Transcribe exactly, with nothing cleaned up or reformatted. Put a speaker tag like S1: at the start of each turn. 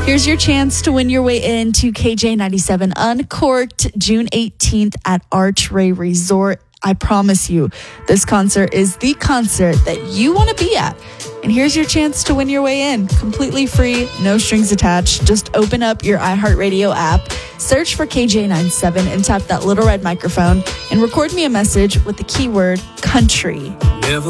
S1: Here's your chance to win your way into K J ninety-seven Uncorked June eighteenth at Archway Resort. I promise you, this concert is the concert that you want to be at. And here's your chance to win your way in. Completely free, no strings attached. Just open up your iHeartRadio app, search for K J ninety-seven, and tap that little red microphone and record me a message with the keyword country.